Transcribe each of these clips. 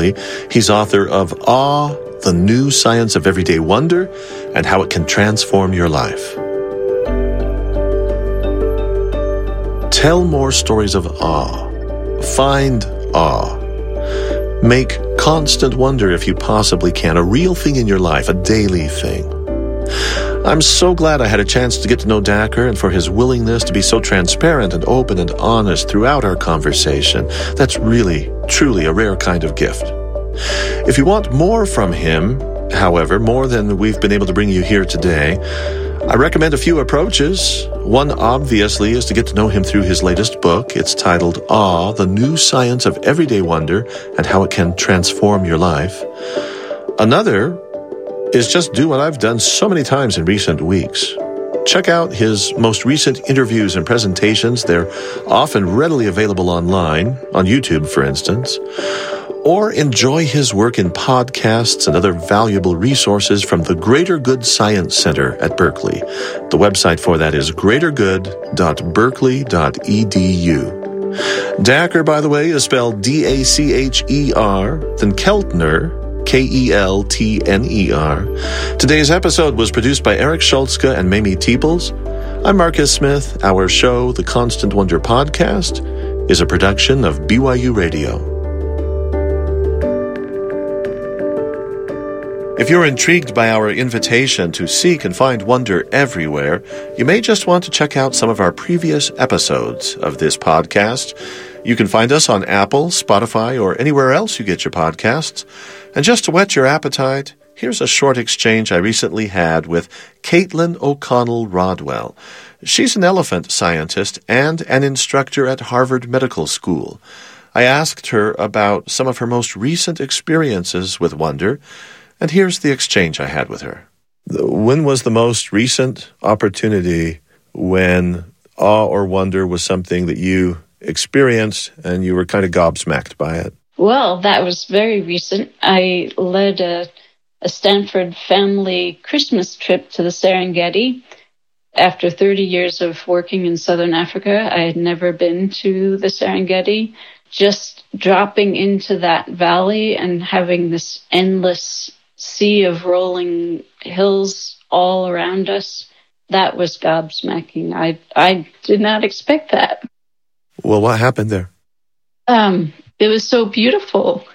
Berkeley. He's author of Awe, The New Science of Everyday Wonder, and How It Can Transform Your Life. Tell more stories of awe. Find awe. Make constant wonder, if you possibly can, a real thing in your life, a daily thing. I'm so glad I had a chance to get to know Dacher and for his willingness to be so transparent and open and honest throughout our conversation. That's really, truly a rare kind of gift. If you want more from him, however, more than we've been able to bring you here today, I recommend a few approaches. One, obviously, is to get to know him through his latest book. It's titled Awe, The New Science of Everyday Wonder and How It Can Transform Your Life. Another is just do what I've done so many times in recent weeks. Check out his most recent interviews and presentations. They're often readily available online, on YouTube, for instance. Or enjoy his work in podcasts and other valuable resources from the Greater Good Science Center at Berkeley. The website for that is greatergood.berkeley.edu. Dacher, by the way, is spelled D-A-C-H-E-R, then Keltner, K-E-L-T-N-E-R. Today's episode was produced by Eric Schultzke and Mamie Teeples. I'm Marcus Smith. Our show, The Constant Wonder Podcast, is a production of BYU Radio. If you're intrigued by our invitation to seek and find wonder everywhere, you may just want to check out some of our previous episodes of this podcast. You can find us on Apple, Spotify, or anywhere else you get your podcasts. And just to whet your appetite, here's a short exchange I recently had with Caitlin O'Connell Rodwell. She's an elephant scientist and an instructor at Harvard Medical School. I asked her about some of her most recent experiences with wonder, and here's the exchange I had with her. When was the most recent opportunity when awe or wonder was something that you experienced and you were kind of gobsmacked by it? Well, that was very recent. I led a Stanford family Christmas trip to the Serengeti. After 30 years of working in Southern Africa, I had never been to the Serengeti. Just dropping into that valley and having this endless sea of rolling hills all around us, that was gobsmacking. I did not expect that. Well, what happened there? It was so beautiful.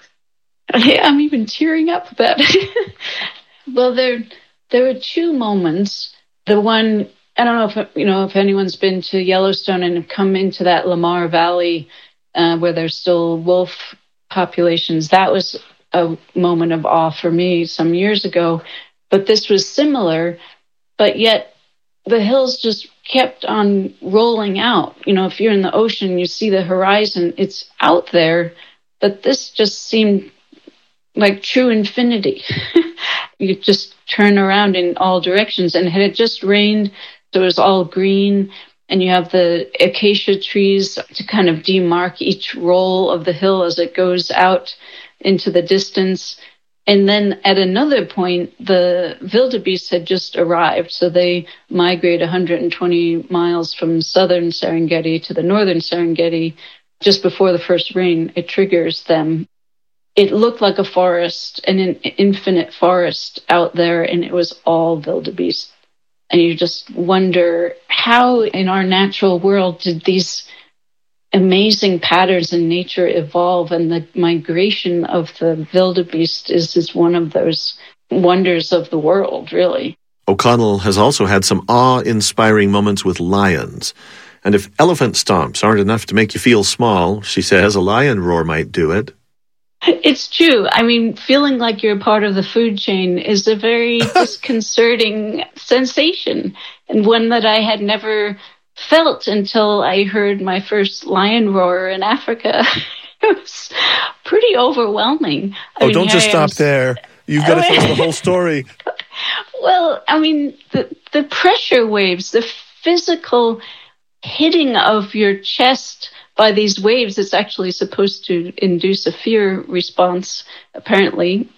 I'm even tearing up about it. Well, there were two moments. The one, I don't know if anyone's been to Yellowstone and come into that Lamar Valley where there's still wolf populations. That was a moment of awe for me some years ago. But this was similar, but yet the hills just kept on rolling out. If you're in the ocean, you see the horizon, it's out there, but this just seemed like true infinity. You just turn around in all directions, and it had just rained, so it was all green, and you have the acacia trees to kind of demark each roll of the hill as it goes out into the distance. And then at another point, the wildebeest had just arrived. So they migrate 120 miles from southern Serengeti to the northern Serengeti. Just before the first rain, it triggers them. It looked like a forest, an infinite forest out there, and it was all wildebeest. And you just wonder how in our natural world did these amazing patterns in nature evolve, and the migration of the wildebeest is one of those wonders of the world, really. O'Connell has also had some awe-inspiring moments with lions. And if elephant stomps aren't enough to make you feel small, she says a lion roar might do it. It's true. I mean, feeling like you're part of the food chain is a very disconcerting sensation, and one that I had never felt until I heard my first lion roar in Africa. It was pretty overwhelming. Don't just stop there. You've got to tell us the whole story. Well, I mean, the pressure waves, the physical hitting of your chest by these waves, it's actually supposed to induce a fear response, apparently.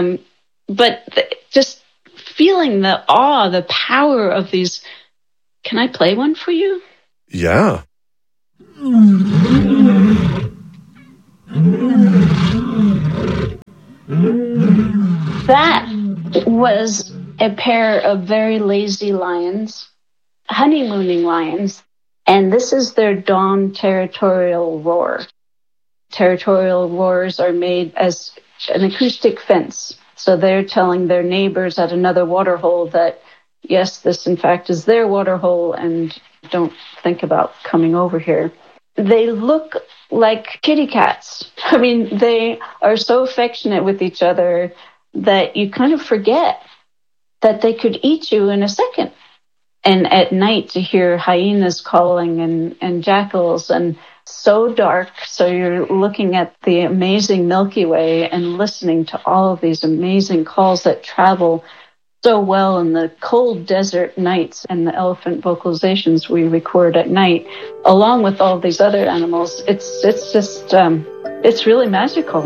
But just feeling the awe, the power of these. Can I play one for you? Yeah. That was a pair of very lazy lions, honeymooning lions, and this is their dawn territorial roar. Territorial roars are made as an acoustic fence. So they're telling their neighbors at another waterhole that, yes, this in fact is their waterhole and don't think about coming over here. They look like kitty cats. I mean, they are so affectionate with each other that you kind of forget that they could eat you in a second. And at night to hear hyenas calling and jackals, and so dark, so you're looking at the amazing Milky Way and listening to all of these amazing calls that travel so well in the cold desert nights and the elephant vocalizations we record at night, along with all these other animals. It's just, it's really magical.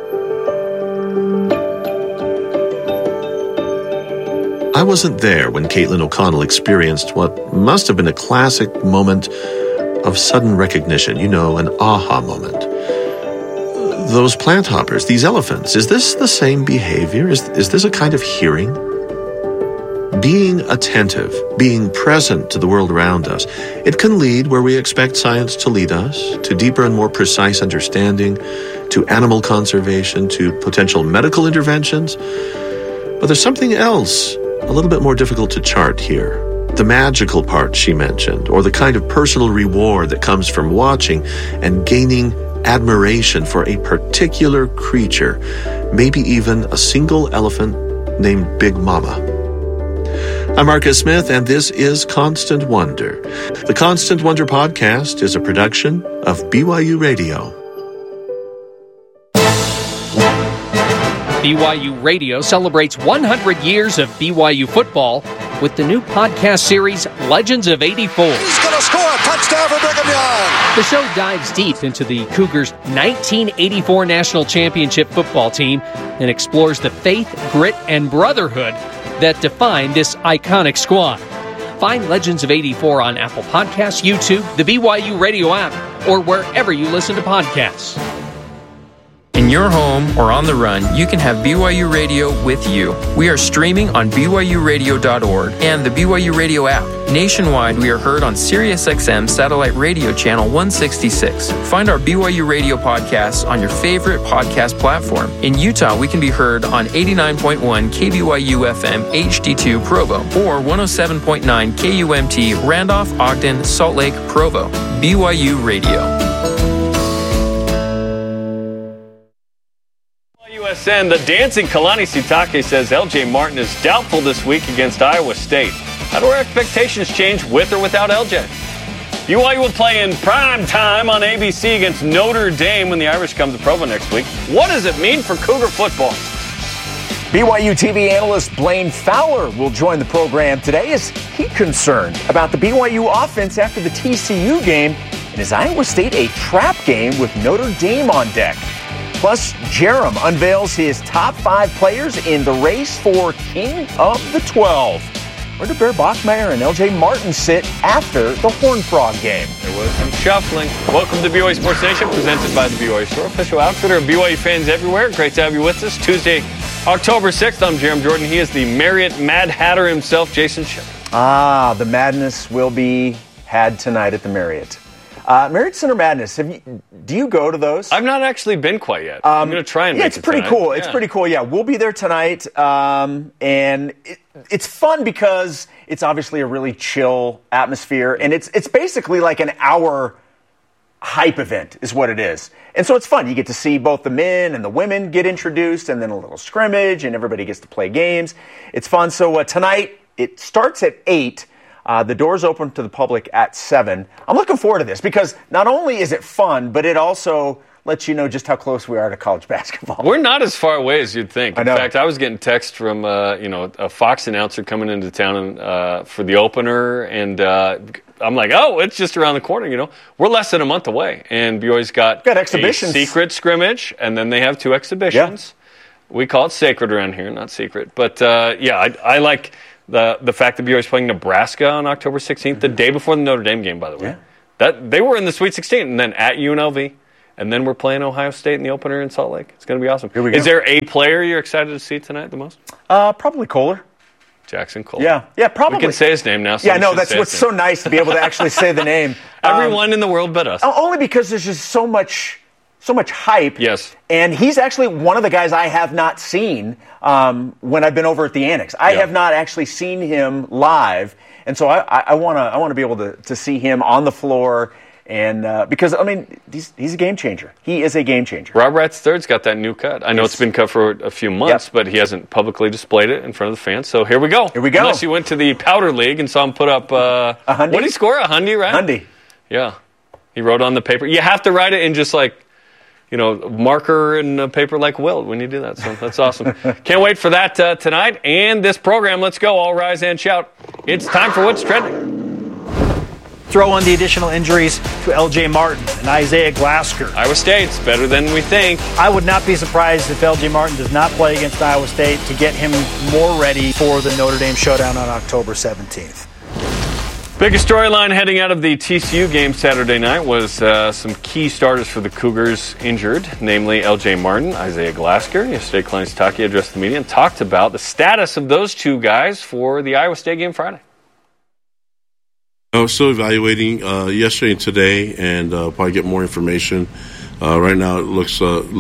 I wasn't there when Caitlin O'Connell experienced what must have been a classic moment of sudden recognition, an aha moment. Those plant hoppers, these elephants, is this the same behavior? Is this a kind of hearing? Being attentive, being present to the world around us, it can lead where we expect science to lead us, to deeper and more precise understanding, to animal conservation, to potential medical interventions. But there's something else a little bit more difficult to chart here. The magical part she mentioned, or the kind of personal reward that comes from watching and gaining admiration for a particular creature, maybe even a single elephant named Big Mama. I'm Marcus Smith, and this is Constant Wonder. The Constant Wonder podcast is a production of BYU Radio. BYU Radio celebrates 100 years of BYU football with the new podcast series, Legends of 84. He's going to score a touchdown for Brigham Young. The show dives deep into the Cougars' 1984 National Championship football team and explores the faith, grit, and brotherhood that define this iconic squad. Find Legends of 84 on Apple Podcasts, YouTube, the BYU Radio app, or wherever you listen to podcasts. In your home or on the run, you can have BYU Radio with you. We are streaming on BYURadio.org and the BYU Radio app. Nationwide, we are heard on SiriusXM Satellite Radio Channel 166. Find our BYU Radio podcasts on your favorite podcast platform. In Utah, we can be heard on 89.1 KBYU FM HD2 Provo or 107.9 KUMT Randolph, Ogden, Salt Lake, Provo. BYU Radio. USN, the dancing Kalani Sitake says LJ Martin is doubtful this week against Iowa State. How do our expectations change with or without LJ? BYU will play in prime time on ABC against Notre Dame when the Irish come to Provo next week. What does it mean for Cougar football? BYU TV analyst Blaine Fowler will join the program today. Is he concerned about the BYU offense after the TCU game? And is Iowa State a trap game with Notre Dame on deck? Plus, Jerem unveils his top 5 players in the race for King of the 12. Where do Bear Bachmeier and LJ Martin sit after the Horned Frog game? There was some shuffling. Welcome to BYU Sports Nation, presented by the BYU Store, official outfitter of BYU fans everywhere. Great to have you with us. Tuesday, October 6th, I'm Jerem Jordan. He is the Marriott Mad Hatter himself, Jason Shepard. The madness will be had tonight at the Marriott. Marriott Center Madness, do you go to those? I've not actually been quite yet. I'm going to try and make it it's pretty tonight. cool. It's pretty cool. Yeah, we'll be there tonight. And it's fun because it's obviously a really chill atmosphere. And it's basically like an hour hype event is what it is. And so it's fun. You get to see both the men and the women get introduced and then a little scrimmage and everybody gets to play games. It's fun. So tonight, it starts at 8. The doors open to the public at 7. I'm looking forward to this because not only is it fun, but it also lets you know just how close we are to college basketball. We're not as far away as you'd think. I know. In fact, I was getting texts from a Fox announcer coming into town for the opener, and I'm like, oh, it's just around the corner. We're less than a month away, and BYU's got exhibitions. A secret scrimmage, and then they have 2 exhibitions. Yeah. We call it sacred around here, not secret. But I like the fact that BYU is playing Nebraska on October 16th, the day before the Notre Dame game, by the way. Yeah. That they were in the Sweet 16, and then at UNLV, and then we're playing Ohio State in the opener in Salt Lake. It's going to be awesome. Here we go. Is there a player you're excited to see tonight the most? Probably Kohler. Jackson Kohler. Yeah, probably. We can say his name now. Yeah, no, that's what's so nice to be able to actually say the name. Everyone in the world but us. Only because there's just so much hype. Yes. And he's actually one of the guys I have not seen when I've been over at the Annex. I have not actually seen him live, and so I want to be able to see him on the floor. And because, I mean, he's a game changer. He is a game changer. Rob Wright's third's got that new cut. I know it's been cut for a few months, but he hasn't publicly displayed it in front of the fans. So here we go. Here we go. Unless you went to the Powder League and saw him put up a hundy. What did he score? A hundy, right? Hundy. Yeah. He wrote on the paper. You have to write it in just like, marker and paper like Wilt when you do that. So that's awesome. Can't wait for that tonight. And this program, let's go. All rise and shout. It's time for What's Trending. Throw on the additional injuries to L.J. Martin and Isaiah Glasker. Iowa State's better than we think. I would not be surprised if L.J. Martin does not play against Iowa State to get him more ready for the Notre Dame showdown on October 17th. Biggest storyline heading out of the TCU game Saturday night was some key starters for the Cougars injured, namely L.J. Martin, Isaiah Glasker. Yesterday, Kalani Sitake addressed the media and talked about the status of those two guys for the Iowa State game Friday. I was still evaluating yesterday and today, and probably get more information. Right now, it looks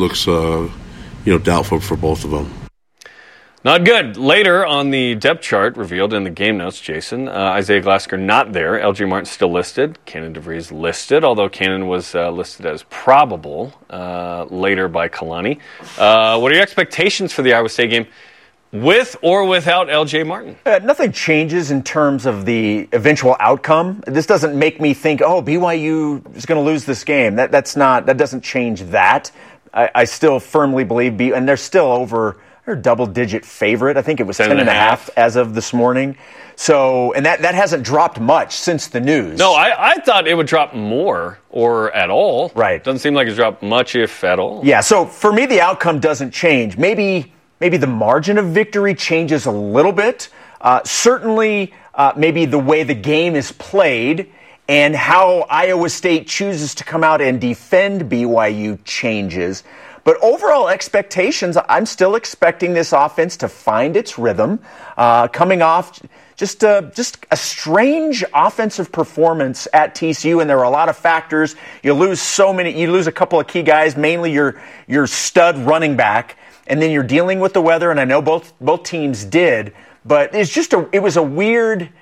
doubtful for both of them. Not good. Later on the depth chart revealed in the game notes, Jason, Isaiah Glasker not there. L.J. Martin still listed. Cannon DeVries listed, although Cannon was listed as probable later by Kalani. What are your expectations for the Iowa State game? With or without L.J. Martin? Nothing changes in terms of the eventual outcome. This doesn't make me think, BYU is going to lose this game. That doesn't change that. I still firmly believe, and they're still over a double-digit favorite. I think it was 10.5 as of this morning. So, and that hasn't dropped much since the news. No, I thought it would drop more or at all. Right. Doesn't seem like it's dropped much, if at all. Yeah, so for me, the outcome doesn't change. Maybe the margin of victory changes a little bit. Certainly, maybe the way the game is played and how Iowa State chooses to come out and defend BYU changes. But overall expectations, I'm still expecting this offense to find its rhythm, coming off just a strange offensive performance at TCU, and there are a lot of factors. You lose a couple of key guys, mainly your stud running back. And then you're dealing with the weather, and I know both teams did, but it was a weird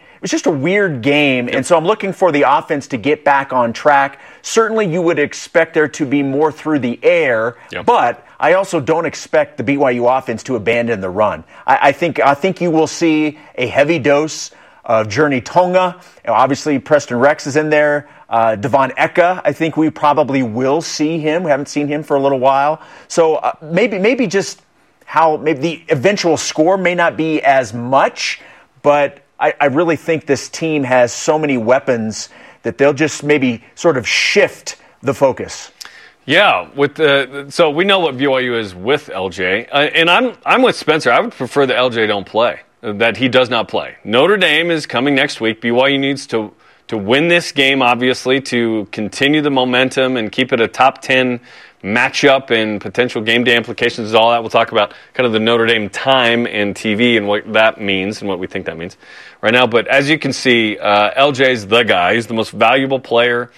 game, and so I'm looking for the offense to get back on track. Certainly, you would expect there to be more through the air, but I also don't expect the BYU offense to abandon the run. I think you will see a heavy dose of Journey Tonga. Obviously, Preston Rex is in there. Devon Eka, I think we probably will see him. We haven't seen him for a little while. So maybe just how maybe the eventual score may not be as much, but I really think this team has so many weapons that they'll just maybe sort of shift the focus. Yeah, so we know what BYU is with LJ, and I'm with Spencer. I would prefer that LJ don't play, that he does not play. Notre Dame is coming next week. BYU needs to win this game, obviously, to continue the momentum and keep it a top 10 matchup and potential game day implications. All that we'll talk about kind of the Notre Dame time and TV and what that means and what we think that means right now. But as you can see, LJ's the guy. He's the most valuable player,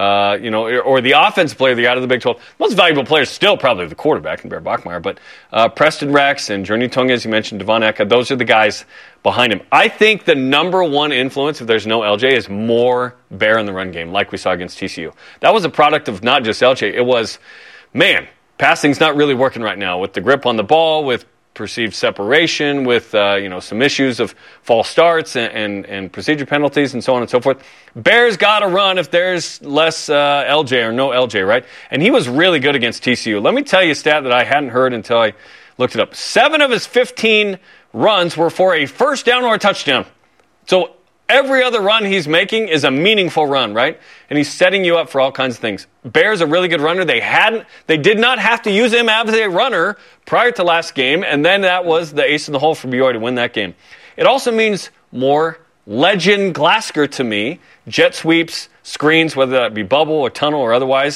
or the offensive player, the guy out of the Big 12. Most valuable player is still probably the quarterback in Bear Bachmeier. But Preston Rex and Journey Tonga, as you mentioned, Devon Eka, those are the guys behind him. I think the number one influence, if there's no LJ, is more Bear in the run game, like we saw against TCU. That was a product of not just LJ. It was, passing's not really working right now with the grip on the ball, with perceived separation, with some issues of false starts and procedure penalties and so on and so forth. Bear's got to run if there's less LJ or no LJ, right? And he was really good against TCU. Let me tell you a stat that I hadn't heard until I looked it up. 7 of his 15 runs were for a first down or a touchdown. So every other run he's making is a meaningful run, right? And he's setting you up for all kinds of things. Bear's a really good runner. They did not have to use him as a runner prior to last game, and then that was the ace in the hole for BYU to win that game. It also means more legend Glasker to me. Jet sweeps, screens, whether that be bubble or tunnel or otherwise.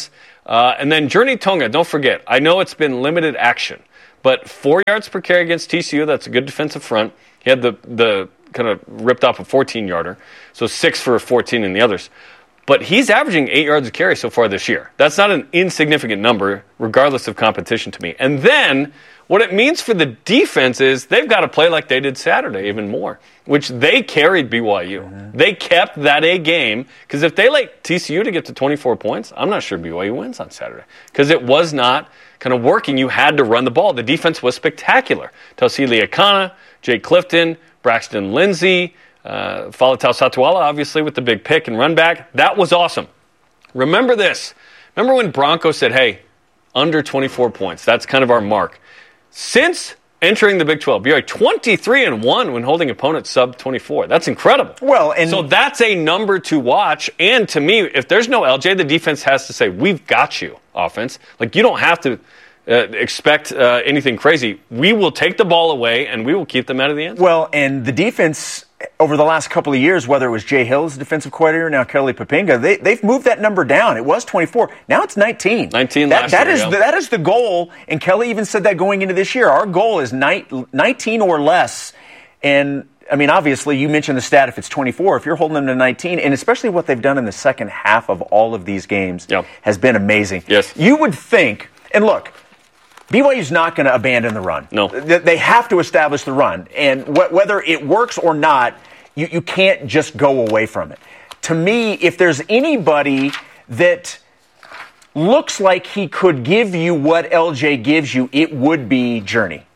And then Journey Tonga, don't forget, I know it's been limited action, but 4 yards per carry against TCU, that's a good defensive front. He had the kind of ripped off a 14-yarder, so 6 for 14 in the others. But he's averaging 8 yards a carry so far this year. That's not an insignificant number, regardless of competition to me. And then what it means for the defense is they've got to play like they did Saturday even more, which they carried BYU. Mm-hmm. They kept that A game, because if they let TCU to get to 24 points, I'm not sure BYU wins on Saturday, because it was not kind of working. You had to run the ball. The defense was spectacular. Tausili Akana, Jake Clifton, Braxton Lindsey, Faletau Satuala, obviously, with the big pick and run back. That was awesome. Remember this. Remember when Bronco said, hey, under 24 points. That's kind of our mark. Since entering the Big 12, BYU 23-1 when holding opponents sub 24. That's incredible. Well, and so that's a number to watch. And to me, if there's no LJ, the defense has to say, we've got you, offense. Like, you don't have to expect anything crazy. We will take the ball away, and we will keep them out of the end zone. Well, and the defense over the last couple of years, whether it was Jay Hill's defensive coordinator, now Kelly Poppinga, they've moved that number down. It was 24. Now it's 19. 19 last year. That is the goal, and Kelly even said that going into this year. Our goal is 19 or less. And, I mean, obviously, you mentioned the stat if it's 24. If you're holding them to 19, and especially what they've done in the second half of all of these games has been amazing. Yes. You would think, and look, BYU's not going to abandon the run. No. They have to establish the run. And whether it works or not, you can't just go away from it. To me, if there's anybody that looks like he could give you what LJ gives you, it would be Journey.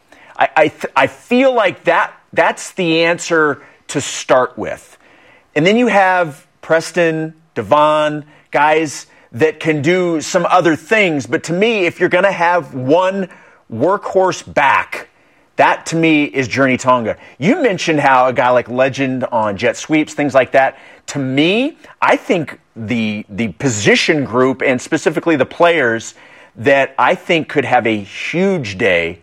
I feel like that's the answer to start with. And then you have Preston, Devon, guys that can do some other things. But to me, if you're going to have one workhorse back, that to me is Journey Tonga. You mentioned how a guy like Legend on jet sweeps, things like that. To me, I think the position group, and specifically the players that I think could have a huge day,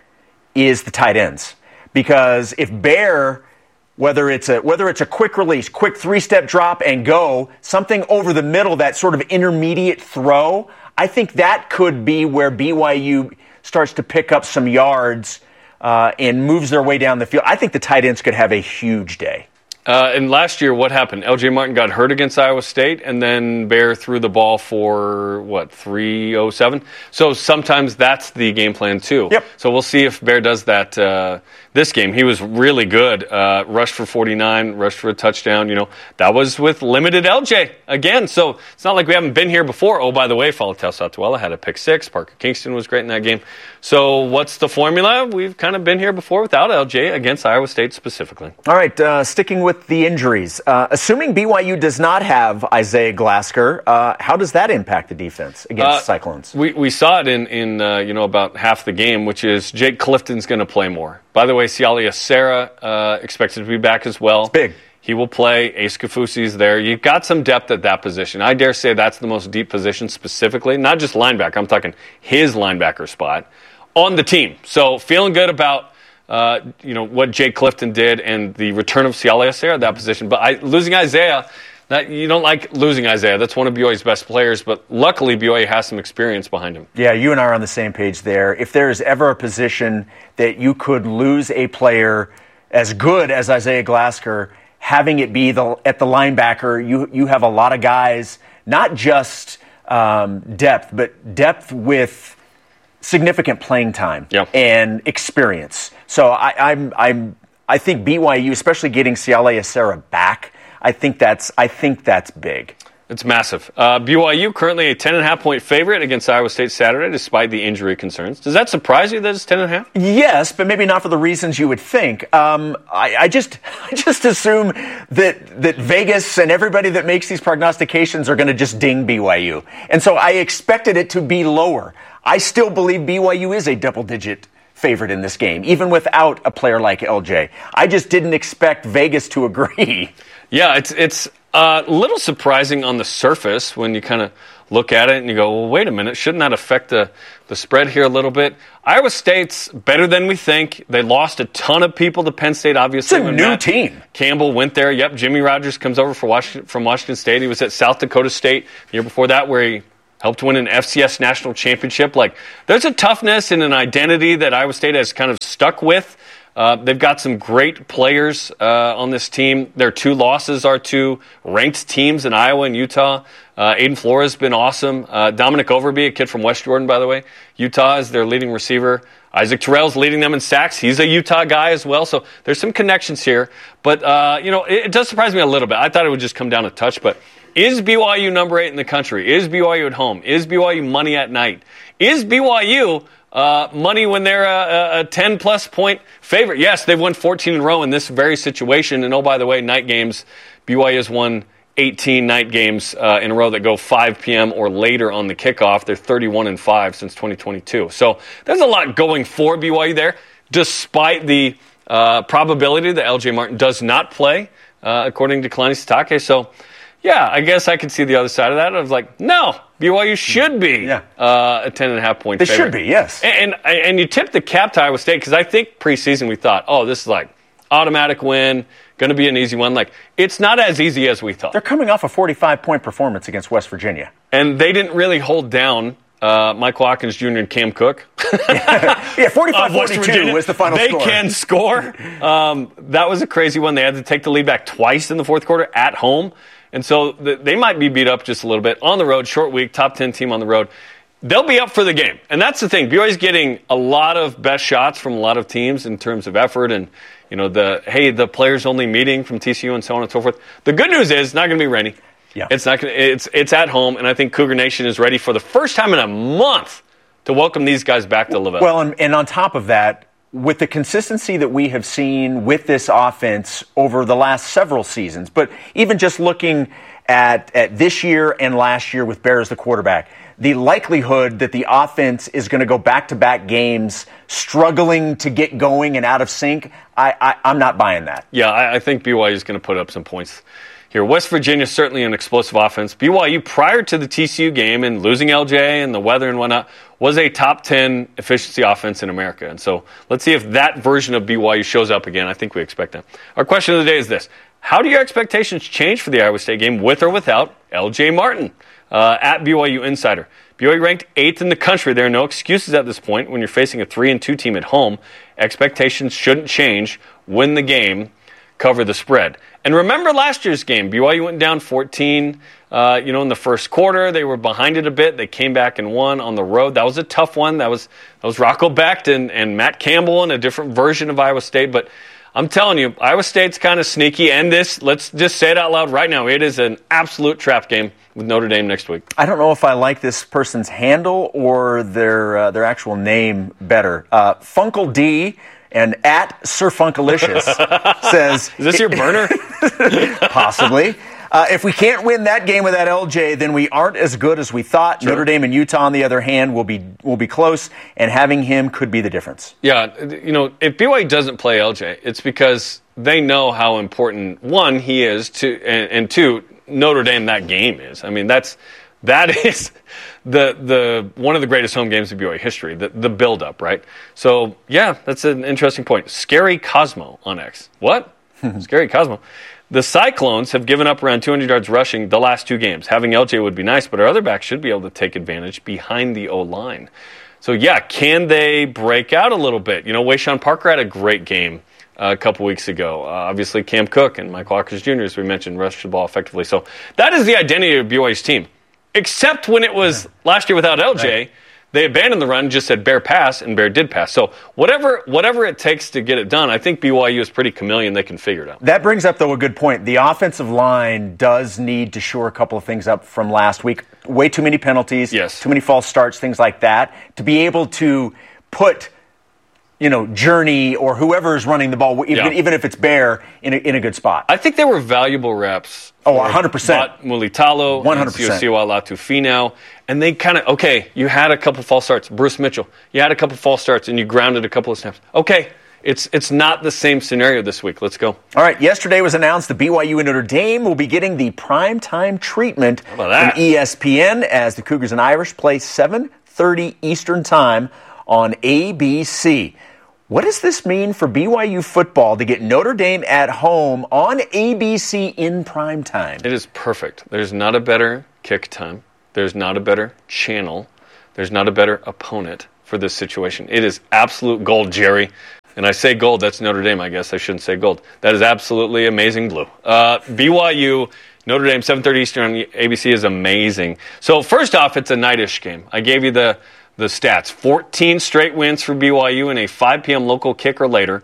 is the tight ends. Because if Bear, whether it's a quick release, quick three-step drop and go, something over the middle, that sort of intermediate throw, I think that could be where BYU starts to pick up some yards and moves their way down the field. I think the tight ends could have a huge day. And last year, what happened? LJ Martin got hurt against Iowa State, and then Bear threw the ball for, 307? So sometimes that's the game plan, too. Yep. So we'll see if Bear does that this game. He was really good. Rushed for 49, rushed for a touchdown. That was with limited LJ again. So it's not like we haven't been here before. Oh, by the way, Faletau Satuala had a pick six. Parker Kingston was great in that game. So what's the formula? We've kind of been here before without LJ against Iowa State specifically. All right, sticking with the injuries. Assuming BYU does not have Isaiah Glasker, how does that impact the defense against Cyclones? We saw it in about half the game, which is Jake Clifton's going to play more. By the way, Sialia Serra expected to be back as well. It's big. He will play. Ace Kafusi's there. You've got some depth at that position. I dare say that's the most deep position specifically, not just linebacker. I'm talking his linebacker spot on the team. So feeling good about what Jake Clifton did and the return of Sialia Serra at that position. But losing Isaiah, you don't like losing Isaiah. That's one of BYU's best players, but luckily BYU has some experience behind him. Yeah, you and I are on the same page there. If there is ever a position that you could lose a player as good as Isaiah Glasker, having it be at the linebacker, you have a lot of guys, not just depth, but depth with significant playing time and experience. So I think BYU, especially getting Sialia Serra back, I think that's big. It's massive. BYU currently a 10.5-point favorite against Iowa State Saturday, despite the injury concerns. Does that surprise you that it's 10.5? Yes, but maybe not for the reasons you would think. I just assume that Vegas and everybody that makes these prognostications are going to just ding BYU, and so I expected it to be lower. I still believe BYU is a double-digit favorite in this game, even without a player like LJ. I just didn't expect Vegas to agree. Yeah, it's a little surprising on the surface when you kind of look at it and you go, well, wait a minute, shouldn't that affect the spread here a little bit? Iowa State's better than we think. They lost a ton of people to Penn State, obviously. It's a new team. Campbell went there. Yep, Jimmy Rogers comes over from Washington State. He was at South Dakota State the year before that, where he helped win an FCS national championship. Like, there's a toughness and an identity that Iowa State has kind of stuck with. They've got some great players on this team. Their 2 losses are to ranked teams in Iowa and Utah. Aiden Flores has been awesome. Dominic Overby, a kid from West Jordan, by the way. Utah is their leading receiver. Isaac Terrell's leading them in sacks. He's a Utah guy as well. So there's some connections here. But, it does surprise me a little bit. I thought it would just come down to touch. But is BYU number 8 in the country? Is BYU at home? Is BYU money at night? Is BYU money when they're a 10-plus point favorite? Yes, they've won 14 in a row in this very situation. And, oh, by the way, night games, BYU has won 18 night games in a row that go 5 p.m. or later on the kickoff. They're 31-5 since 2022. So there's a lot going for BYU there, despite the probability that LJ Martin does not play, according to Kalani Sitake. So, yeah, I guess I could see the other side of that. I was like, no, BYU should be a 10.5-point favorite. They should be, yes. And you tipped the cap to Iowa State because I think preseason we thought, oh, this is like automatic win, going to be an easy one. Like, it's not as easy as we thought. They're coming off a 45-point performance against West Virginia. And they didn't really hold down Michael Hawkins Jr. and Cam Cook. 45-42 was the final score. They can score. That was a crazy one. They had to take the lead back twice in the fourth quarter at home. And so they might be beat up just a little bit. On the road, short week, top 10 team on the road. They'll be up for the game. And that's the thing. BYU's getting a lot of best shots from a lot of teams in terms of effort and, the players only meeting from TCU and so on and so forth. The good news is it's not going to be rainy. Yeah. It's at home, and I think Cougar Nation is ready for the first time in a month to welcome these guys back to LaVell. Well, and on top of that, with the consistency that we have seen with this offense over the last several seasons, but even just looking at this year and last year with Bear as the quarterback, the likelihood that the offense is going to go back-to-back games struggling to get going and out of sync, I'm not buying that. Yeah, I think BYU is going to put up some points here. West Virginia is certainly an explosive offense. BYU, prior to the TCU game and losing LJ and the weather and whatnot, was a top 10 efficiency offense in America. And so let's see if that version of BYU shows up again. I think we expect that. Our question of the day is this. How do your expectations change for the Iowa State game with or without LJ Martin? At BYU Insider. BYU ranked 8th in the country. There are no excuses at this point when you're facing a 3-2 team at home. Expectations shouldn't change. Win the game. Cover the spread. And remember last year's game. BYU went down 14, in the first quarter. They were behind it a bit. They came back and won on the road. That was a tough one. That was Rocco Becht and Matt Campbell and a different version of Iowa State. But I'm telling you, Iowa State's kind of sneaky. And let's just say it out loud right now. It is an absolute trap game with Notre Dame next week. I don't know if I like this person's handle or their actual name better. Funkle D and at Sir Funkalicious says... Is this your burner? Possibly. If we can't win that game without LJ, then we aren't as good as we thought. Sure. Notre Dame and Utah, on the other hand, will be close, and having him could be the difference. Yeah, if BYU doesn't play LJ, it's because they know how important, one, he is, and two, Notre Dame that game is. I mean, that is the one of the greatest home games of BYU history, the build-up, right? So, yeah, that's an interesting point. Scary Cosmo on X. What? Scary Cosmo. The Cyclones have given up around 200 yards rushing the last 2 games. Having LJ would be nice, but our other backs should be able to take advantage behind the O-line. So, yeah, can they break out a little bit? Wayshawn Parker had a great game a couple weeks ago. Obviously, Cam Cook and Michael Hawkins Jr., as we mentioned, rushed the ball effectively. So that is the identity of BYU's team. Except when it was last year without LJ, right. They abandoned the run, just said Bear pass, and Bear did pass. So whatever it takes to get it done, I think BYU is pretty chameleon. They can figure it out. That brings up, though, a good point. The offensive line does need to shore a couple of things up from last week. Way too many penalties, yes. Too many false starts, things like that. To be able to put Journey or whoever is running the ball, even if it's Bear, in a good spot. I think they were valuable reps. Oh, 100%. Mulitalo, 100%. Siosiwa Latu-Finau. And they kind of, you had a couple false starts. Bruce Mitchell, you had a couple false starts and you grounded a couple of snaps. Okay, it's not the same scenario this week. Let's go. All right, yesterday was announced that BYU and Notre Dame will be getting the primetime treatment from ESPN as the Cougars and Irish play 7:30 Eastern Time on ABC. What does this mean for BYU football to get Notre Dame at home on ABC in prime time? It is perfect. There's not a better kick time There's not a better channel. There's not a better opponent for this situation. It is absolute gold, Jerry. And I say gold, that's Notre Dame, I guess. I shouldn't say gold. That is absolutely amazing blue. BYU, Notre Dame, 7:30 Eastern on ABC is amazing. So first off, it's a night-ish game. I gave you the stats. 14 straight wins for BYU in a 5 p.m. local kick or later.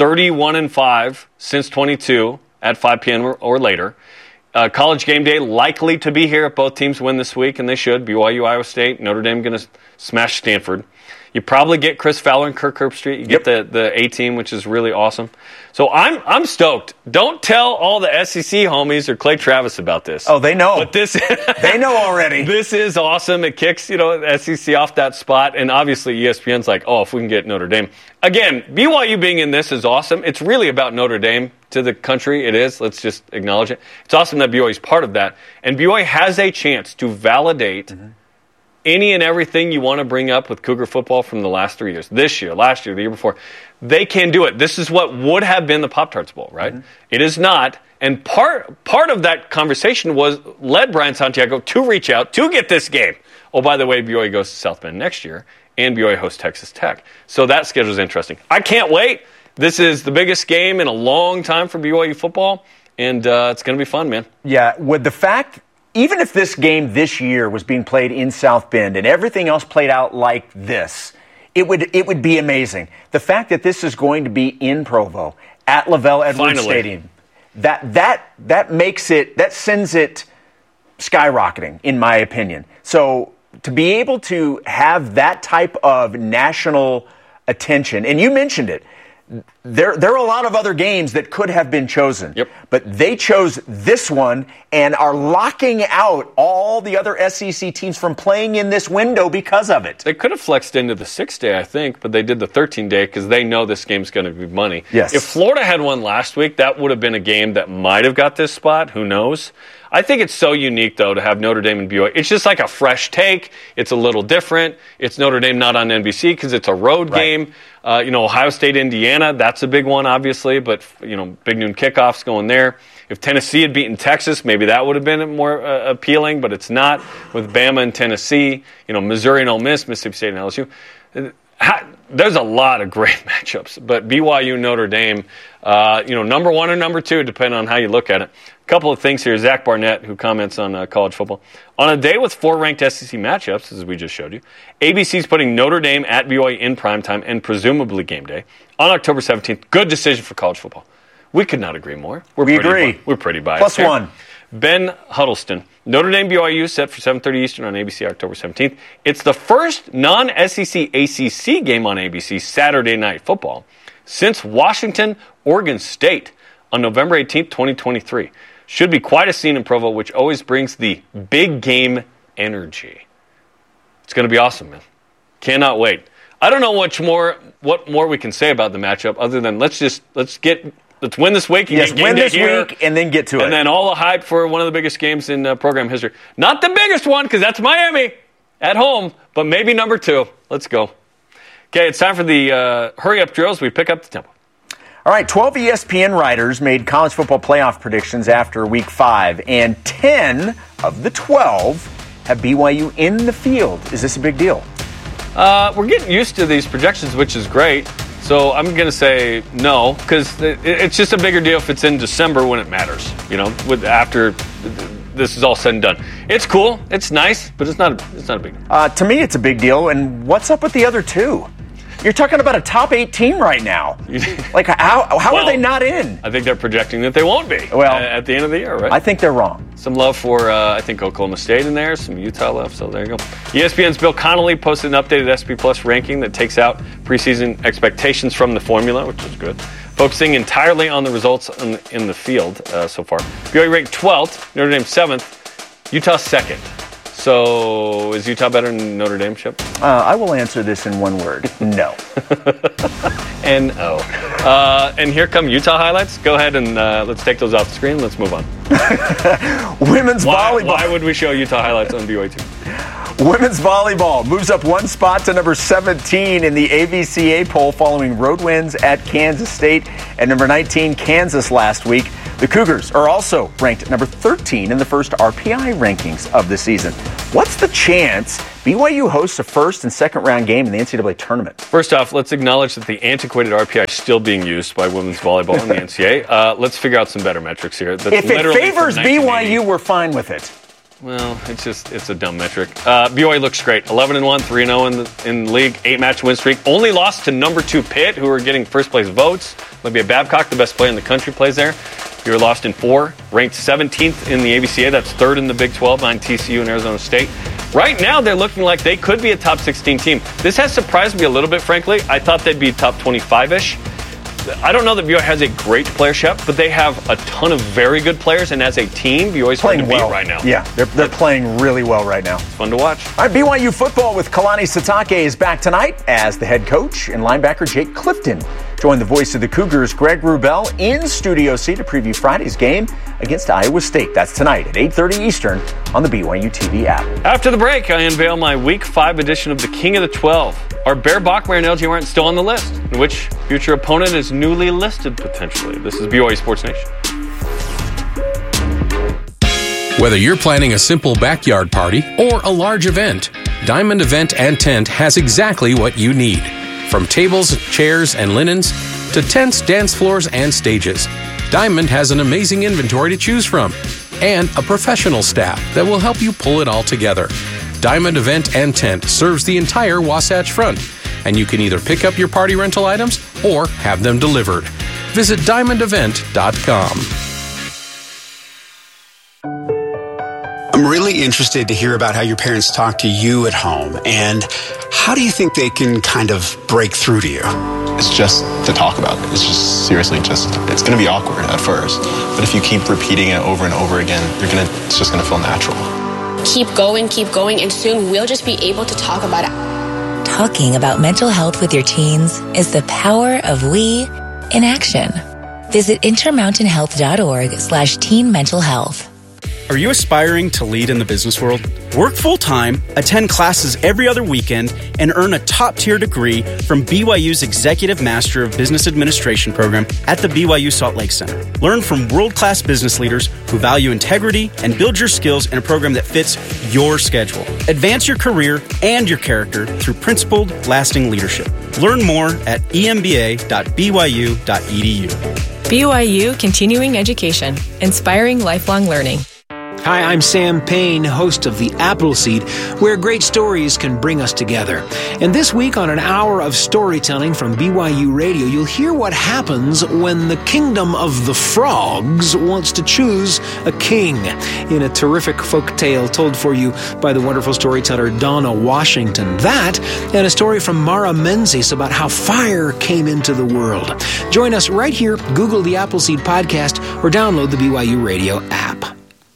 31-5 since 22 at 5 p.m. or later. College game day likely to be here if both teams win this week, and they should. BYU, Iowa State, Notre Dame going to smash Stanford. You probably get Chris Fowler and Kirk Herbstreit. You get the A-team, which is really awesome. So I'm stoked. Don't tell all the SEC homies or Clay Travis about this. Oh, they know. But this they know already. This is awesome. It kicks, SEC off that spot, and obviously ESPN's like, oh, if we can get Notre Dame. Again, BYU being in this is awesome. It's really about Notre Dame to the country. It is. Let's just acknowledge it. It's awesome that BYU is part of that, and BYU has a chance to validate any and everything you want to bring up with Cougar football from the last 3 years. This year, last year, the year before. They can do it. This is what would have been the Pop-Tarts Bowl, right? It is not. And part of that conversation led Brian Santiago to reach out to get this game. Oh, by the way, BYU goes to South Bend next year, and BYU hosts Texas Tech. So that schedule is interesting. I can't wait. This is the biggest game in a long time for BYU football, and it's going to be fun, man. Yeah, with the fact... Even if this game this year was being played in South Bend and everything else played out like this, it would be amazing. The fact that this is going to be in Provo at LaVell Edwards Stadium, that makes it, that sends it skyrocketing, in my opinion. So to be able to have that type of national attention, and you mentioned it, there are a lot of other games that could have been chosen, but they chose this one and are locking out all the other SEC teams from playing in this window because of it. They could have flexed into the 6-day, I think, but they did the 13-day because they know this game's going to be money. Yes. If Florida had won last week, that would have been a game that might have got this spot. Who knows? I think it's so unique, though, to have Notre Dame and BYU. It's just like a fresh take. It's a little different. It's Notre Dame not on NBC because it's a road game. Ohio State, Indiana, that's a big one, obviously, but, big noon kickoffs going there. If Tennessee had beaten Texas, maybe that would have been more appealing, but it's not with Bama and Tennessee. Missouri and Ole Miss, Mississippi State and LSU. There's a lot of great matchups, but BYU, Notre Dame, number one or number two, depending on how you look at it. A couple of things here. Zach Barnett, who comments on college football. On a day with 4 ranked SEC matchups, as we just showed you, ABC's putting Notre Dame at BYU in primetime and presumably game day on October 17th. Good decision for college football. We could not agree more. We agree. We're pretty biased. +1. Ben Huddleston. Notre Dame BYU set for 7:30 Eastern on ABC October 17th. It's the first non-SEC ACC game on ABC Saturday Night Football since Washington, Oregon State on November 18th, 2023. Should be quite a scene in Provo, which always brings the big game energy. It's going to be awesome, man. Cannot wait. I don't know what more we can say about the matchup other than let's win this week. And win this week and then get to it. And then all the hype for one of the biggest games in program history. Not the biggest one because that's Miami at home, but maybe number 2. Let's go. Okay, it's time for the hurry-up drills. We pick up the tempo. All right, 12 ESPN writers made college football playoff predictions after Week 5, and 10 of the 12 have BYU in the field. Is this a big deal? We're getting used to these projections, which is great. So I'm going to say no, because it's just a bigger deal if it's in December when it matters, after this is all said and done. It's cool, it's nice, but it's not a big deal. To me, it's a big deal, and what's up with the other 2? You're talking about a top 8 team right now. Like, how are they not in? I think they're projecting that they won't be at the end of the year, right? I think they're wrong. Some love for, I think, Oklahoma State in there, some Utah left, so there you go. ESPN's Bill Connolly posted an updated SP Plus ranking that takes out preseason expectations from the formula, which is good, focusing entirely on the results in the field so far. BYU ranked 12th, Notre Dame 7th, Utah 2nd. So, is Utah better than Notre Dame, Chip? I will answer this in one word. No. N-O. And here come Utah highlights. Go ahead and let's take those off the screen. Let's move on. Women's volleyball. Why would we show Utah highlights on BYU 2? Women's volleyball moves up 1 spot to number 17 in the AVCA poll following road wins at Kansas State and number 19 Kansas last week. The Cougars are also ranked at number 13 in the first RPI rankings of the season. What's the chance BYU hosts a first and second round game in the NCAA tournament? First off, let's acknowledge that the antiquated RPI is still being used by women's volleyball in the NCAA. Let's figure out some better metrics here. That's if it favors BYU, we're fine with it. Well, it's a dumb metric. BYU looks great. 11-1, 3-0 in the league, 8-match win streak. Only lost to number 2 Pitt, who are getting first place votes. Olivia Babcock, the best player in the country, plays there. You're lost in 4, ranked 17th in the ABCA. That's 3rd in the Big 12 behind TCU and Arizona State. Right now, they're looking like they could be a top 16 team. This has surprised me a little bit, frankly. I thought they'd be top 25-ish. I don't know that BYU has a great playership, but they have a ton of very good players, and as a team, BYU's hard to beat right now. Yeah, they're playing really well right now. Fun to watch. All right, BYU football with Kalani Sitake is back tonight as the head coach and linebacker Jake Clifton join the voice of the Cougars, Greg Wrubell, in Studio C to preview Friday's game against Iowa State. That's tonight at 8:30 Eastern on the BYU TV app. After the break, I unveil my Week 5 edition of the King of the 12. Are Bear Bachmeier and LJ Martin still on the list? And which future opponent is newly listed potentially? This is BYU Sports Nation. Whether you're planning a simple backyard party or a large event, Diamond Event and Tent has exactly what you need. From tables, chairs, and linens to tents, dance floors, and stages, Diamond has an amazing inventory to choose from and a professional staff that will help you pull it all together. Diamond Event and Tent serves the entire Wasatch Front, and you can either pick up your party rental items or have them delivered. Visit diamondevent.com. I'm really interested to hear about how your parents talk to you at home, and how do you think they can kind of break through to you? It's just to talk about it. It's just seriously it's going to be awkward at first, but if you keep repeating it over and over again, it's just going to feel natural. Keep going, and soon we'll just be able to talk about it. Talking about mental health with your teens is the power of we in action. Visit intermountainhealth.org/teen mental health. Are you aspiring to lead in the business world? Work full-time, attend classes every other weekend, and earn a top-tier degree from BYU's Executive Master of Business Administration program at the BYU Salt Lake Center. Learn from world-class business leaders who value integrity and build your skills in a program that fits your schedule. Advance your career and your character through principled, lasting leadership. Learn more at emba.byu.edu. BYU Continuing Education, inspiring lifelong learning. Hi, I'm Sam Payne, host of The Appleseed, where great stories can bring us together. And this week on an hour of storytelling from BYU Radio, you'll hear what happens when the kingdom of the frogs wants to choose a king, in a terrific folk tale told for you by the wonderful storyteller Donna Washington. That and a story from Mara Menzies about how fire came into the world. Join us right here, Google The Appleseed podcast, or download the BYU Radio app.